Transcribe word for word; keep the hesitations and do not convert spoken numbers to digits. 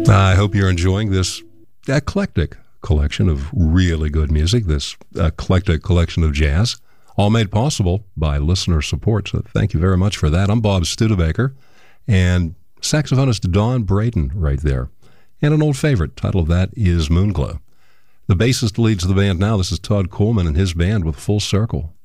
I hope you're enjoying this eclectic collection of really good music, this eclectic collection of jazz, all made possible by listener support. So thank you very much for that. I'm Bob Studebaker, and saxophonist Don Braden right there. And an old favorite, title of that is Moonglow. The bassist leads the band now. This is Todd Coleman and his band with Full Circle.